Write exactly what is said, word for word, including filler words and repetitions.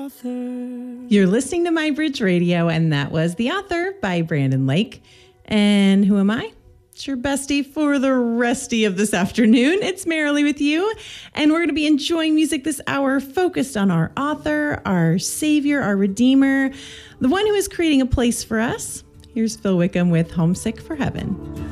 author. You're listening to My Bridge Radio, and that was The Author by Brandon Lake. And who am I? It's your bestie for the resty of this afternoon. It's Marilee with you, and we're going to be enjoying music this hour focused on our author, our savior, our redeemer, the one who is creating a place for us. Here's Phil Wickham with Homesick for Heaven.